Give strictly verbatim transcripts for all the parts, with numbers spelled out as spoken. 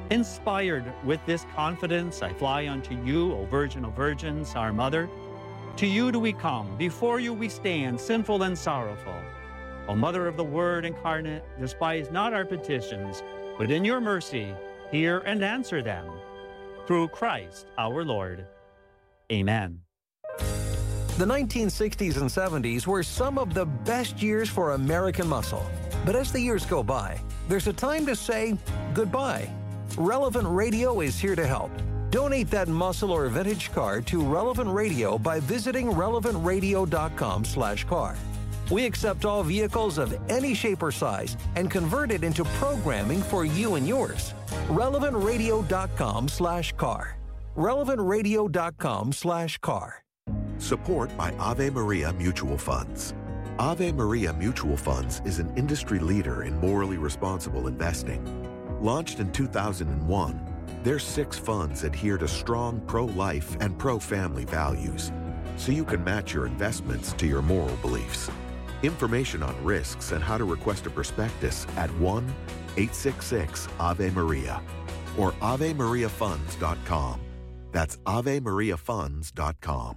Inspired with this confidence, I fly unto you, O Virgin of Virgins, our Mother. To you do we come, before you we stand, sinful and sorrowful. O Mother of the Word incarnate, despise not our petitions, but in your mercy hear and answer them. Through Christ our Lord. Amen. The nineteen sixties and seventies were some of the best years for American muscle. But as the years go by, there's a time to say goodbye. Relevant Radio is here to help. Donate that muscle or vintage car to Relevant Radio by visiting relevant radio dot com slash car. We accept all vehicles of any shape or size and convert it into programming for you and yours. relevant radio dot com slash car. relevant radio dot com slash car. Support by Ave Maria Mutual Funds. Ave Maria Mutual Funds is an industry leader in morally responsible investing. Launched in two thousand one, their six funds adhere to strong pro-life and pro-family values, so you can match your investments to your moral beliefs. Information on risks and how to request a prospectus at one eight six six Ave Maria or ave maria funds dot com. That's ave maria funds dot com.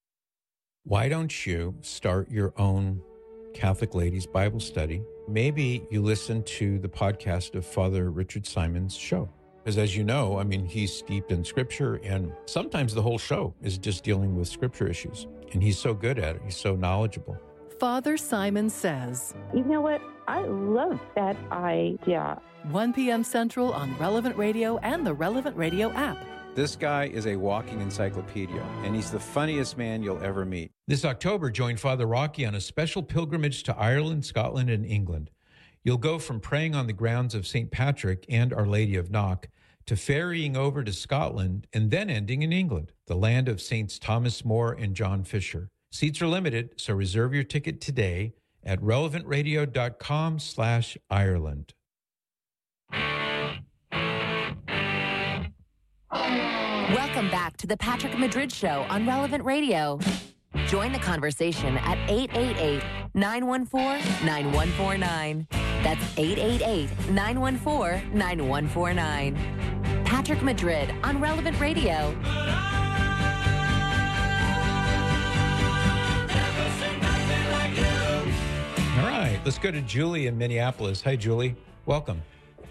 Why don't you start your own Catholic Ladies Bible study? Maybe you listen to the podcast of Father Richard Simon's show. Because as you know, I mean, he's steeped in Scripture, and sometimes the whole show is just dealing with Scripture issues. And he's so good at it. He's so knowledgeable. Father Simon Says. You know what? I love that idea. one p.m. Central on Relevant Radio and the Relevant Radio app. This guy is a walking encyclopedia, and he's the funniest man you'll ever meet. This October, join Father Rocky on a special pilgrimage to Ireland, Scotland, and England. You'll go from praying on the grounds of Saint Patrick and Our Lady of Knock to ferrying over to Scotland and then ending in England, the land of Saints Thomas More and John Fisher. Seats are limited, so reserve your ticket today at relevant radio dot com slash Ireland. Welcome back to the Patrick Madrid Show on Relevant Radio. Join the conversation at eight eight eight, nine one four, nine one four nine. That's eight eight eight, nine one four, nine one four nine. Patrick Madrid on Relevant Radio. All right, let's go to Julie in Minneapolis. Hi, Julie. Welcome.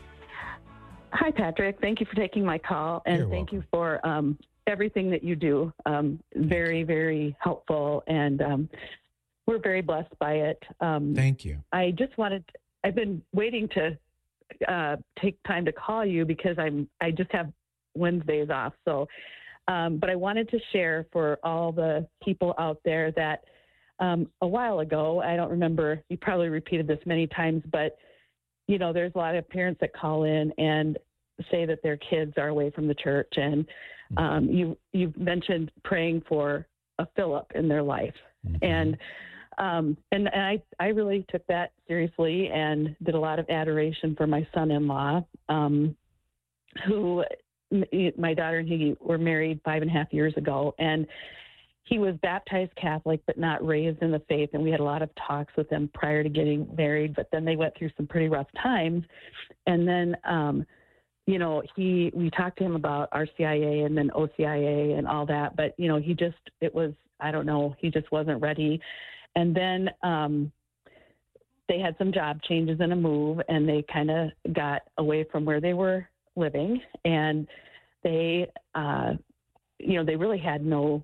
Hi, Patrick. Thank you for taking my call, and You're thank welcome. you for um, everything that you do. Um, very, very helpful, and um, we're very blessed by it. Um, Thank you. I just wanted, I've been waiting to uh, take time to call you because I'm, I just have Wednesdays off. So, um, but I wanted to share for all the people out there that um, a while ago, I don't remember, you probably repeated this many times, but you know, there's a lot of parents that call in and say that their kids are away from the church. And um, you, you've mentioned praying for a Philip in their life. Mm-hmm. And, um, and, and I, I really took that seriously and did a lot of adoration for my son-in-law, um, who my daughter and he were married five and a half years ago. And he was baptized Catholic, but not raised in the faith. And we had a lot of talks with them prior to getting married, but then they went through some pretty rough times. And then, um, you know, he, we talked to him about R C I A and then O C I A and all that, but, you know, he just, it was, I don't know, he just wasn't ready. And then um, they had some job changes and a move, and they kind of got away from where they were living. And they, uh, you know, they really had no,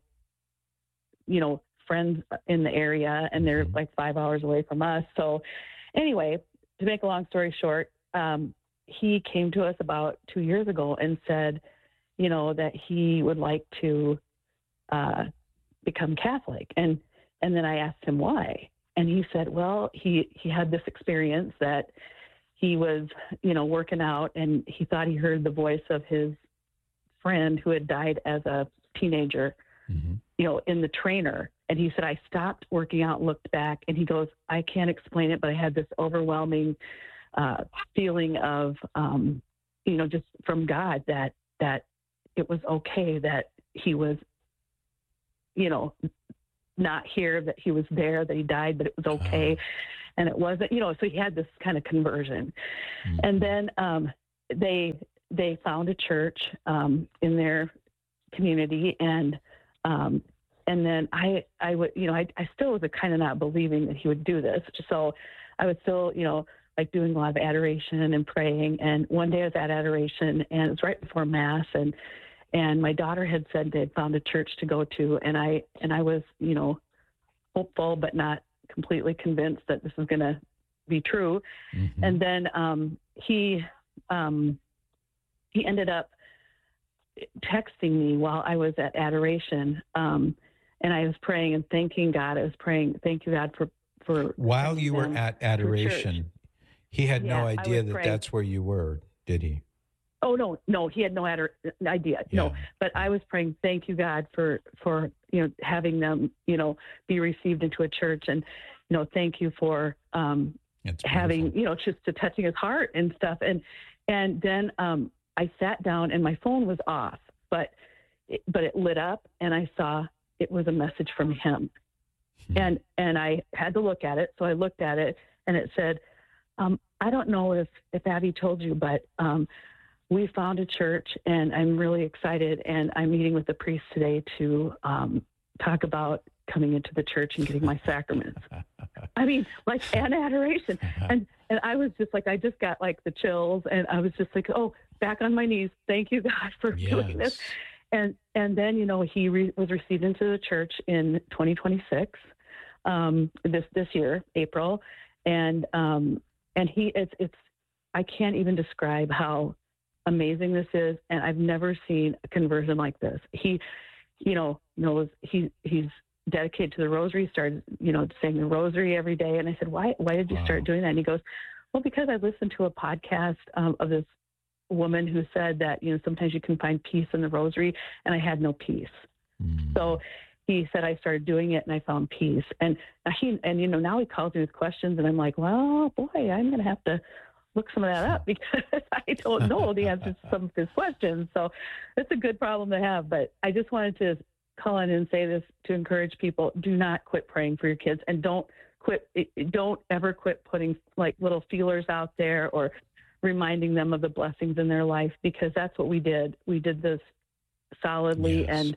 you know, friends in the area, and they're like five hours away from us. So anyway, to make a long story short, um, he came to us about two years ago and said, you know, that he would like to uh, become Catholic. And, and then I asked him why. And he said, well, he, he had this experience that he was, you know, working out, and he thought he heard the voice of his friend who had died as a teenager, mm-hmm. you know, in the trainer. And he said, I stopped working out, looked back, and he goes, I can't explain it, but I had this overwhelming uh, feeling of, um, you know, just from God that, that it was okay that he was, you know, not here, that he was there, that he died, but it was okay. Uh-huh. And it wasn't, you know, so he had this kind of conversion. Mm-hmm. And then um, they they found a church um, in their community, and um, and then I I would you know I I still was kind of not believing that he would do this, so I was still you know like doing a lot of adoration and praying. And one day I was at adoration, and it was right before Mass, and and my daughter had said they'd found a church to go to, and I and I was you know hopeful but not completely convinced that this was going to be true. Mm-hmm. And then um, he um, he ended up texting me while I was at adoration, um, and I was praying and thanking God. I was praying, thank you, God, for for while you were at adoration. He had yeah, no idea that praying. That's where you were, did he? Oh no, no, he had no adder- idea. Yeah. No, but I was praying, thank you, God, for for you know having them you know be received into a church, and you know thank you for um, having you know just to touching his heart and stuff. And and then um, I sat down and my phone was off, but it, but it lit up, and I saw it was a message from him, hmm. and and I had to look at it. So I looked at it, and it said, um, I don't know if if Abby told you, but um, we found a church, and I'm really excited, and I'm meeting with the priest today to um, talk about coming into the church and getting my sacraments. I mean, like, an adoration. And and I was just like, I just got like the chills, and I was just like, oh, back on my knees. Thank you, God, for yes. doing this. And and then, you know, he re- was received into the church in twenty twenty-six, um, this this year, April. And um, and he, it's it's, I can't even describe how amazing this is, and I've never seen a conversion like this. He, you know, knows he he's dedicated to the rosary. Started, you know, saying the rosary every day. And I said, why why did you wow. start doing that? And he goes, well, because I listened to a podcast um, of this woman who said that you know sometimes you can find peace in the rosary, and I had no peace. Mm. So he said I started doing it, and I found peace. And he and you know now he calls me with questions, and I'm like, well, boy, I'm going to have to look some of that up because I don't know the answers to some of his questions. So it's a good problem to have. But I just wanted to call in and say this to encourage people: do not quit praying for your kids, and don't quit. Don't ever quit putting like little feelers out there or reminding them of the blessings in their life, because that's what we did. We did this solidly, yes. and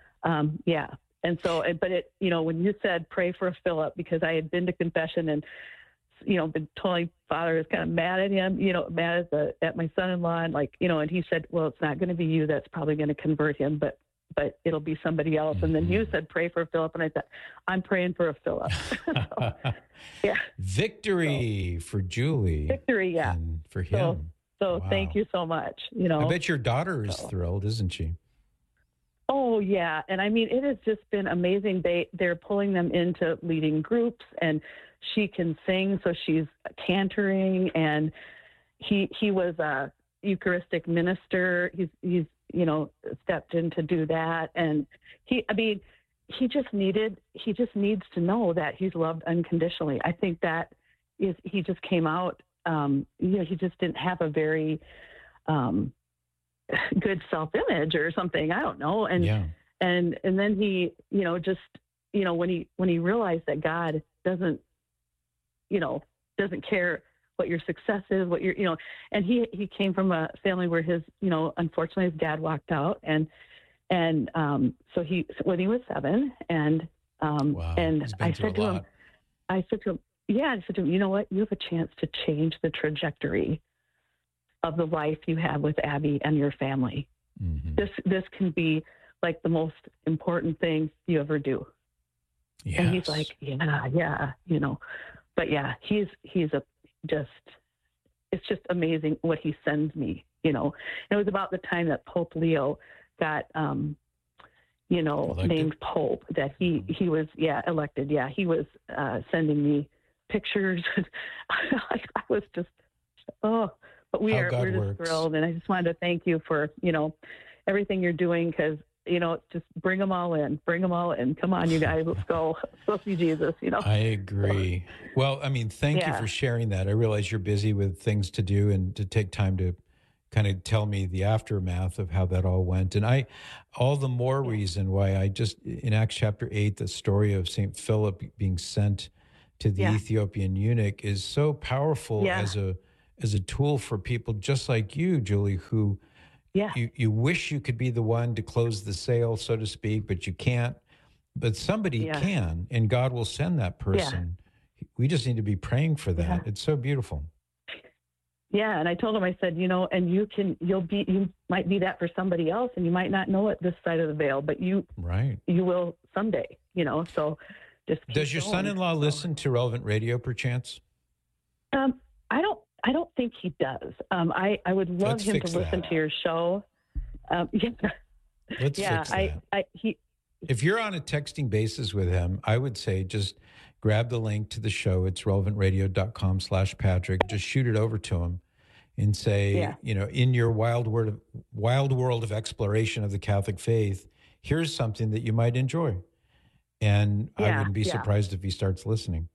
um, yeah. And so, but it, you know, when you said pray for a Philip, because I had been to confession and, you know, been telling Father was kind of mad at him, you know, mad at the at my son-in-law, and like, you know, and he said, well, it's not going to be you that's probably going to convert him, but but it'll be somebody else. Mm-hmm. And then you said pray for a Philip, and I said, I'm praying for a Philip. So, yeah. Victory so, for Julie. Victory, yeah. And for him. So, so wow. thank you so much. You know, I bet your daughter is so. thrilled, isn't she? Oh, yeah. And I mean, it has just been amazing. They, they're pulling them into leading groups, and she can sing. So she's cantering, and he, he was a Eucharistic minister. He's, he's, you know, stepped in to do that. And he, I mean, he just needed, he just needs to know that he's loved unconditionally. I think that is, he just came out, um, you know, he just didn't have a very, um, good self-image or something. I don't know. And, yeah. and, and then he, you know, just, you know, when he, when he realized that God doesn't, you know, doesn't care what your success is, what you're, you know, and he, he came from a family where his, you know, unfortunately his dad walked out, and, and, um, so he, when he was seven, and, um, wow. and I said to lot. him, I said to him, yeah, I said to him, you know what, you have a chance to change the trajectory of the life you have with Abby and your family. Mm-hmm. This this can be like the most important thing you ever do. Yes. And he's like, yeah, yeah, you know. But yeah, he's he's a just it's just amazing what he sends me, you know. And it was about the time that Pope Leo got um, you know, elected? named Pope, that he he was yeah, elected. Yeah, he was uh, sending me pictures. I, I was just oh But we How are God we're just works. thrilled, and I just wanted to thank you for you know everything you're doing, because you know just bring them all in, bring them all in. Come on, you guys, let's go, let's see Jesus. You know. I agree. So, well, I mean, thank yeah. you for sharing that. I realize you're busy with things to do, and to take time to kind of tell me the aftermath of how that all went. And I, all the more reason why I just in Acts chapter eight, the story of Saint Philip being sent to the yeah. Ethiopian eunuch is so powerful yeah. as a as a tool for people just like you, Julie, who Yeah. you, you wish you could be the one to close the sale, so to speak, but you can't. But somebody Yeah. can, and God will send that person. We just need to be praying for that. Yeah. It's so beautiful. Yeah, and I told him, I said, you know, and you can, you'll be, you might be that for somebody else, and you might not know it this side of the veil, but you, Right. you will someday, you know. So, just keep Does your going. son-in-law So, listen to Relevant Radio, perchance? Um, I don't, I don't think he does. Um, I, I would love Let's him to fix listen that. to your show. Um, yeah, Let's yeah. fix I, that. I, he, If you're on a texting basis with him, I would say just grab the link to the show. It's relevantradio.com slash Patrick. Just shoot it over to him and say, Yeah. you know, in your wild world of wild world of exploration of the Catholic faith, here's something that you might enjoy. And I Yeah, wouldn't be yeah. surprised if he starts listening.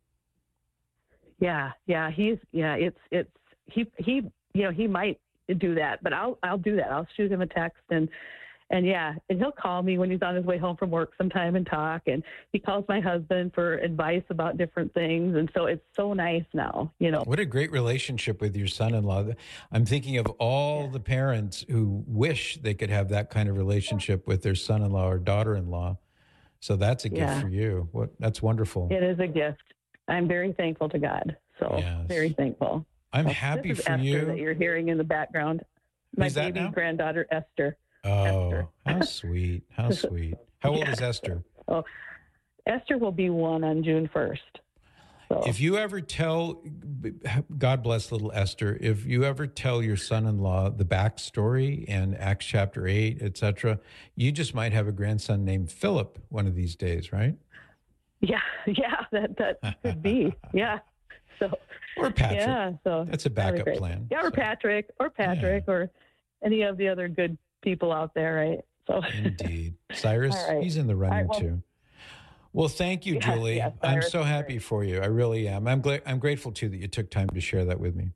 yeah, yeah. He's, yeah. It's, it's he, he, you know, he might do that, but I'll, I'll do that. I'll shoot him a text and. And yeah, and he'll call me when he's on his way home from work sometime and talk. And he calls my husband for advice about different things. And so it's so nice now, you know. What a great relationship with your son-in-law. I'm thinking of all the parents who wish they could have that kind of relationship with their son-in-law or daughter-in-law. So that's a gift Yeah. for you. What that's wonderful. It is a gift. I'm very thankful to God. So Yes. very thankful. I'm So happy this is for Esther you. that you're hearing in the background. My Who's that baby now? granddaughter, Esther. Oh, Esther. how sweet. How sweet. How old Yeah. is Esther? Oh, Esther will be one on June first. So If you ever tell, God bless little Esther, if you ever tell your son-in-law the backstory and Acts chapter eight, et cetera, you just might have a grandson named Philip one of these days, right? yeah, yeah, that that could be. Yeah. So Or Patrick. yeah, so That's a that'd be backup great. plan. Yeah, or So, Patrick, or Patrick, or any of the other good people out there, right? So Indeed. Cyrus, All right. he's in the running All right, well- too. Well, thank you, Yes, Julie. yes, I'm Cyrus so is happy great. for you. I really am. I'm gla- I'm grateful too that you took time to share that with me.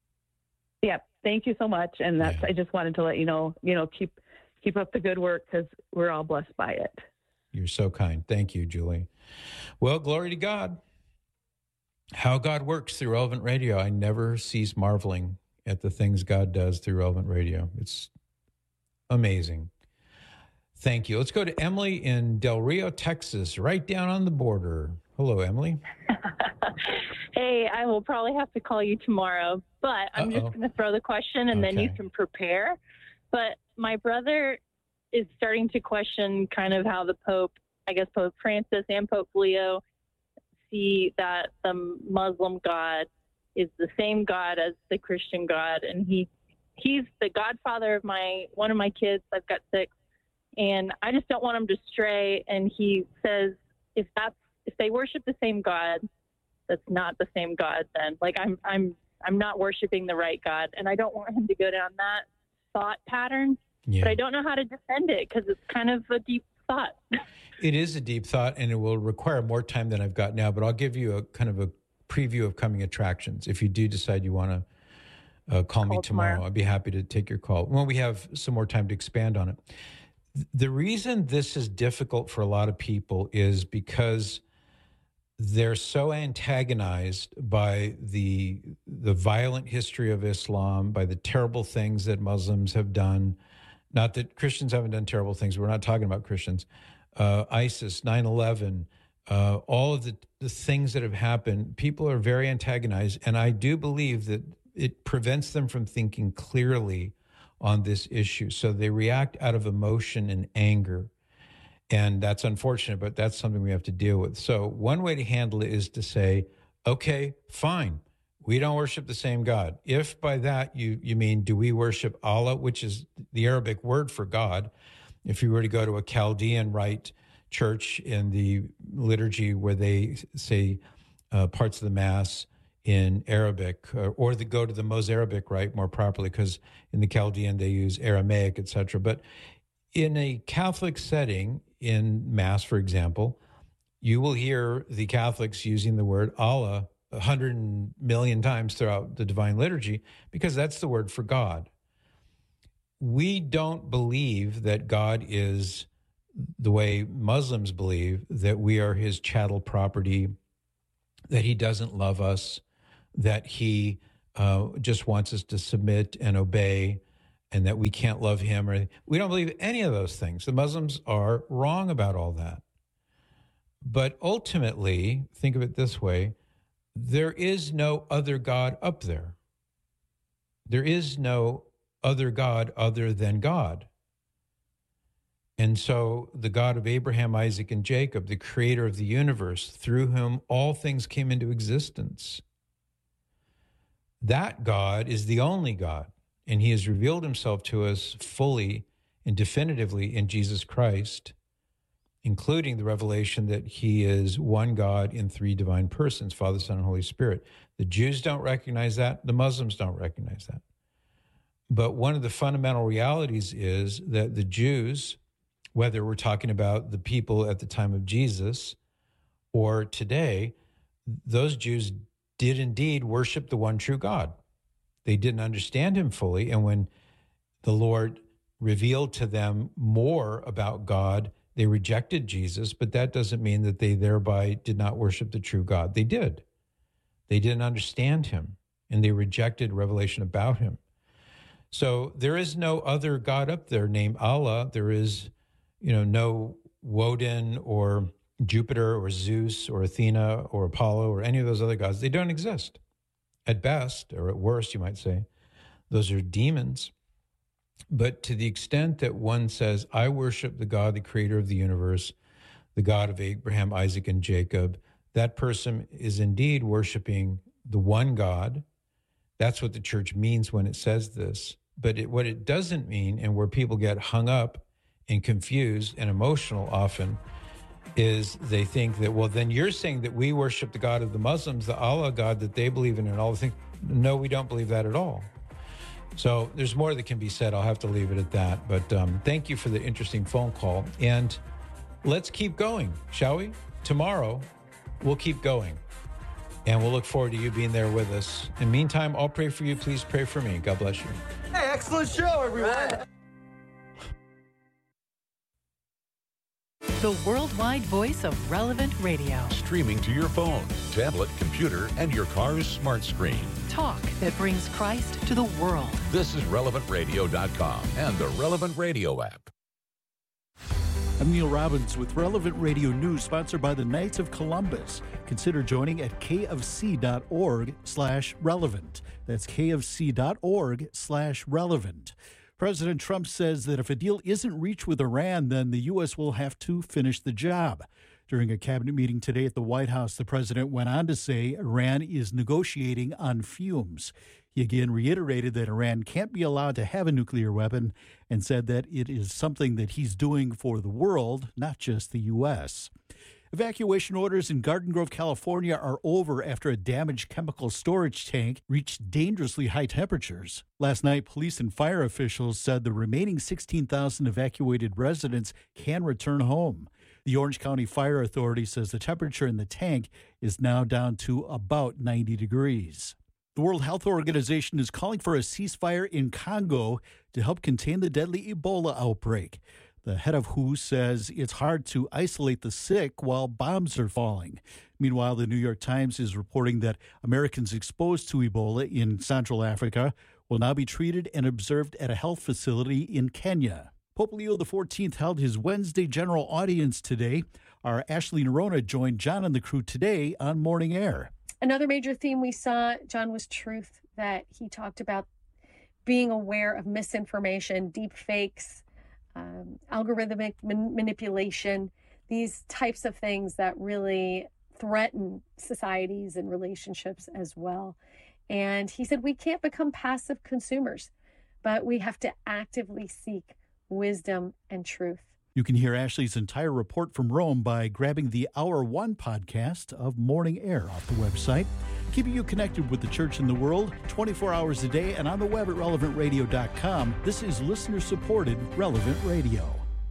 yeah, thank you so much. And that's Yeah. I just wanted to let you know, you know, keep keep up the good work because we're all blessed by it. You're so kind. Thank you, Julie. Well, glory to God. How God works through Relevant Radio. I never cease marveling at the things God does through Relevant Radio. It's amazing. Thank you. Let's go to Emily in Del Rio, Texas, right down on the border. Hello, Emily. Hey, I will probably have to call you tomorrow, but I'm Uh-oh. just going to throw the question and then you Okay. can prepare. But my brother is starting to question kind of how the Pope, I guess Pope Francis and Pope Leo see that the Muslim God is the same God as the Christian God. And he he's the godfather of my one of my kids. I've got six. And I just don't want him to stray. And he says if that's if they worship the same God, that's not the same God then. Like I'm I'm I'm not worshiping the right God. And I don't want him to go down that thought pattern. Yeah. But I don't know how to defend it because it's kind of a deep thought. It is a deep thought, and it will require more time than I've got now, but I'll give you a kind of a preview of coming attractions. If you do decide you want to uh, call, me Call tomorrow, tomorrow. I'd be happy to take your call when we have some more time to expand on it. The reason this is difficult for a lot of people is because they're so antagonized by the the violent history of Islam, by the terrible things that Muslims have done. Not that Christians haven't done terrible things. We're not talking about Christians. Uh, ISIS, nine eleven, uh, all of the, the things that have happened, people are very antagonized. And I do believe that it prevents them from thinking clearly on this issue. So they react out of emotion and anger. And that's unfortunate, but that's something we have to deal with. So one way to handle it is to say, okay, fine. We don't worship the same God. If by that you, you mean, do we worship Allah, which is the Arabic word for God? If you were to go to a Chaldean Rite church in the liturgy where they say uh, parts of the Mass in Arabic, or, or the, go to the Mozarabic Rite more properly, because in the Chaldean they use Aramaic, et cetera. But in a Catholic setting, in Mass, for example, you will hear the Catholics using the word Allah a hundred million times throughout the Divine Liturgy, because that's the word for God. We don't believe that God is the way Muslims believe, that we are his chattel property, that he doesn't love us, that he uh, just wants us to submit and obey, and that we can't love him. Or we don't believe any of those things. The Muslims are wrong about all that. But ultimately, think of it this way, there is no other God up there. There is no other God other than God. And so the God of Abraham, Isaac, and Jacob, the creator of the universe, through whom all things came into existence, that God is the only God, and he has revealed himself to us fully and definitively in Jesus Christ, including the revelation that he is one God in three divine persons, Father, Son, and Holy Spirit. The Jews don't recognize that. The Muslims don't recognize that. But one of the fundamental realities is that the Jews, whether we're talking about the people at the time of Jesus or today, those Jews did indeed worship the one true God. They didn't understand him fully. And when the Lord revealed to them more about God, they rejected Jesus, but that doesn't mean that they thereby did not worship the true God. They did. They didn't understand him, and they rejected revelation about him. So there is no other God up there named Allah. There is, you know, no Woden or Jupiter or Zeus or Athena or Apollo or any of those other gods. They don't exist. At best, or at worst, you might say, those are demons. But to the extent that one says, I worship the God, the creator of the universe, the God of Abraham, Isaac, and Jacob, that person is indeed worshiping the one God. That's what the church means when it says this. But it, what it doesn't mean, and where people get hung up and confused and emotional often, is they think that, well, then you're saying that we worship the God of the Muslims, the Allah God that they believe in and all the things. No, we don't believe that at all. So there's more that can be said. I'll have to leave it at that. But um, thank you for the interesting phone call. And let's keep going, shall we? Tomorrow, we'll keep going. And we'll look forward to you being there with us. In the meantime, I'll pray for you. Please pray for me. God bless you. Hey, excellent show, everyone. The worldwide voice of Relevant Radio. Streaming to your phone, tablet, computer, and your car's smart screen. Talk that brings Christ to the world. This is relevant radio dot com and the Relevant Radio app. I'm Neil Robbins with Relevant Radio News, sponsored by the Knights of Columbus. Consider joining at kofc.org slash relevant. That's kofc.org slash relevant. President Trump says that if a deal isn't reached with Iran, then the U S will have to finish the job. During a cabinet meeting today at the White House, the president went on to say Iran is negotiating on fumes. He again reiterated that Iran can't be allowed to have a nuclear weapon and said that it is something that he's doing for the world, not just the U S. Evacuation orders in Garden Grove, California are over after a damaged chemical storage tank reached dangerously high temperatures. Last night, police and fire officials said the remaining sixteen thousand evacuated residents can return home. The Orange County Fire Authority says the temperature in the tank is now down to about ninety degrees. The World Health Organization is calling for a ceasefire in Congo to help contain the deadly Ebola outbreak. The head of W H O says it's hard to isolate the sick while bombs are falling. Meanwhile, the New York Times is reporting that Americans exposed to Ebola in Central Africa will now be treated and observed at a health facility in Kenya. Pope Leo the fourteenth held his Wednesday general audience today. Our Ashley Nerona joined John and the crew today on Morning Air. Another major theme we saw, John, was truth, that he talked about being aware of misinformation, deep fakes, um, algorithmic man- manipulation, these types of things that really threaten societies and relationships as well. And he said we can't become passive consumers, but we have to actively seek wisdom and truth. You can hear Ashley's entire report from Rome by grabbing the Hour One podcast of Morning Air off the website, keeping you connected with the church in the world twenty-four hours a day and on the web at relevant radio dot com. This is listener-supported Relevant Radio.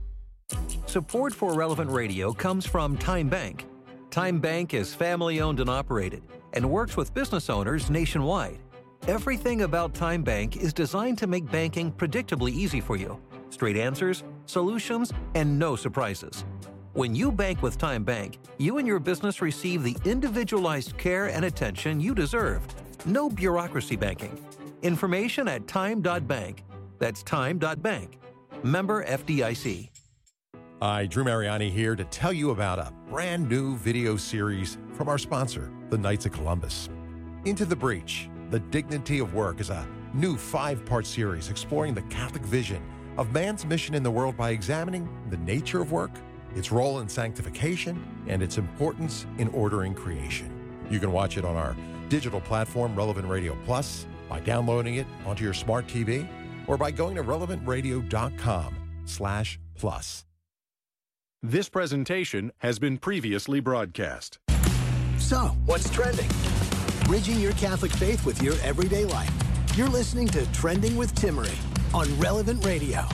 Support for Relevant Radio comes from Time Bank. Time Bank is family-owned and operated and works with business owners nationwide. Everything about Time Bank is designed to make banking predictably easy for you. Straight answers, solutions, and no surprises. When you bank with Time Bank, you and your business receive the individualized care and attention you deserve. No bureaucracy banking. Information at time dot bank. That's time dot bank. Member F D I C. Hi, Drew Mariani here to tell you about a brand new video series from our sponsor, the Knights of Columbus. Into the Breach, The Dignity of Work is a new five-part series exploring the Catholic vision of man's mission in the world by examining the nature of work, its role in sanctification, and its importance in ordering creation. You can watch it on our digital platform, Relevant Radio Plus, by downloading it onto your smart T V, or by going to relevant radio dot com slash plus. This presentation has been previously broadcast. So, what's trending? Bridging your Catholic faith with your everyday life. You're listening to Trending with Timmerie on Relevant Radio.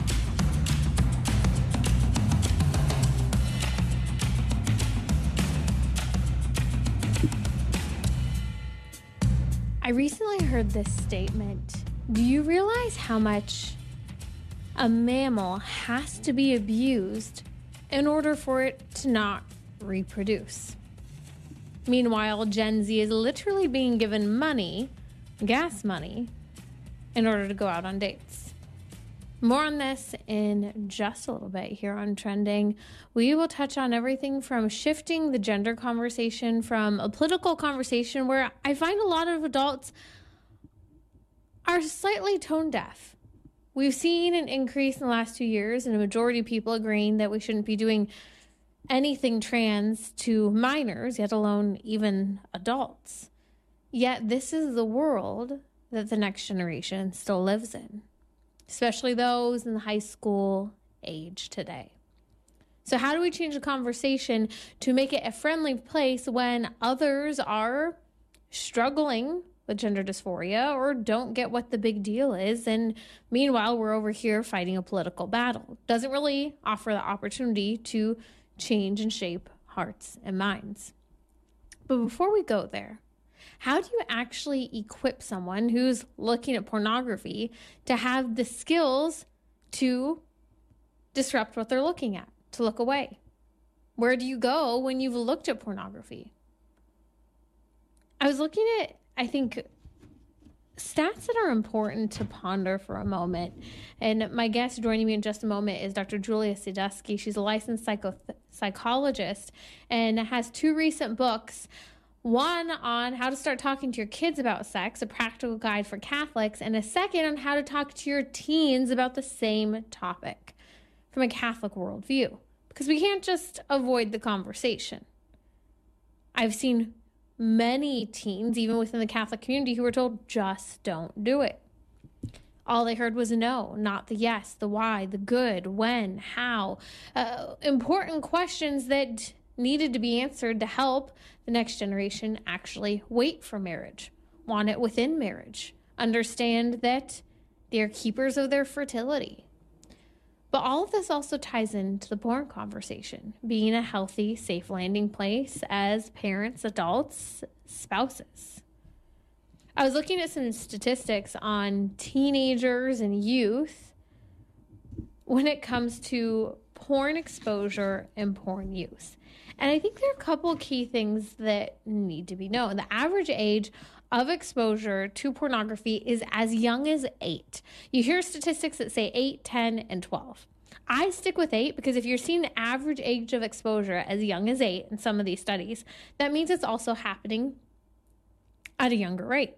I recently heard this statement. Do you realize how much a mammal has to be abused in order for it to not reproduce? Meanwhile, Gen Z is literally being given money, gas money, in order to go out on dates. More on this in just a little bit here on Trending. We will touch on everything from shifting the gender conversation from a political conversation where I find a lot of adults are slightly tone deaf. We've seen an increase in the last two years and a majority of people agreeing that we shouldn't be doing anything trans to minors, yet alone even adults. Yet this is the world that the next generation still lives in, especially those in the high school age today. So how do we change the conversation to make it a friendly place when others are struggling with gender dysphoria or don't get what the big deal is, and meanwhile we're over here fighting a political battle? Doesn't really offer the opportunity to change and shape hearts and minds. But before we go there, how do you actually equip someone who's looking at pornography to have the skills to disrupt what they're looking at, to look away? Where do you go when you've looked at pornography? I was looking at, I think, stats that are important to ponder for a moment. And my guest joining me in just a moment is Doctor Julia Sadusky. She's a licensed psycho- psychologist and has two recent books. One on how to start talking to your kids about sex, a practical guide for Catholics, and a second on how to talk to your teens about the same topic from a Catholic worldview. Because we can't just avoid the conversation. I've seen many teens, even within the Catholic community, who were told, just don't do it. All they heard was no, not the yes, the why, the good, when, how. Uh, important questions that needed to be answered to help the next generation actually wait for marriage, want it within marriage, understand that they're keepers of their fertility. But all of this also ties into the porn conversation, being a healthy, safe landing place as parents, adults, spouses. I was looking at some statistics on teenagers and youth when it comes to porn exposure and porn use. And I think there are a couple key things that need to be known. The average age of exposure to pornography is as young as eight. You hear statistics that say eight, ten, and twelve. I stick with eight because if you're seeing the average age of exposure as young as eight in some of these studies, that means it's also happening at a younger rate.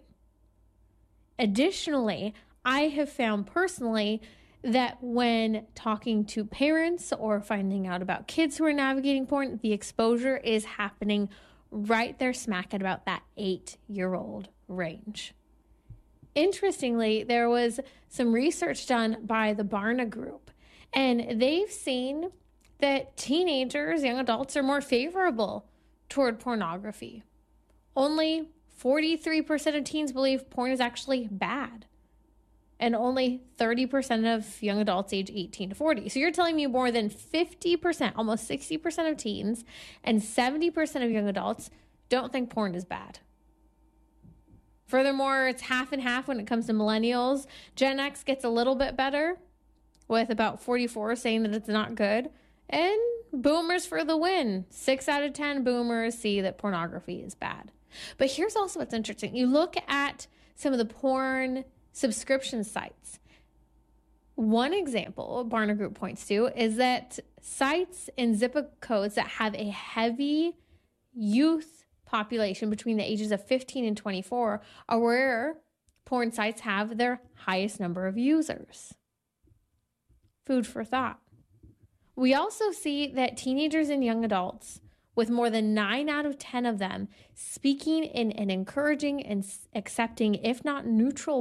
Additionally, I have found personally that when talking to parents or finding out about kids who are navigating porn, the exposure is happening right there smack at about that eight-year-old range. Interestingly, there was some research done by the Barna Group, and they've seen that teenagers, young adults, are more favorable toward pornography. Only forty-three percent of teens believe porn is actually bad. And only thirty percent of young adults age eighteen to forty. So you're telling me more than fifty percent, almost sixty percent of teens and seventy percent of young adults don't think porn is bad. Furthermore, it's half and half when it comes to millennials. Gen X gets a little bit better, with about forty-four saying that it's not good. And boomers for the win. Six out of ten boomers see that pornography is bad. But here's also what's interesting. You look at some of the porn subscription sites. One example Barna Group points to is that sites and zip codes that have a heavy youth population between the ages of fifteen and twenty-four are where porn sites have their highest number of users. Food for thought. We also see that teenagers and young adults, with more than nine out of ten of them speaking in an encouraging and accepting, if not neutral,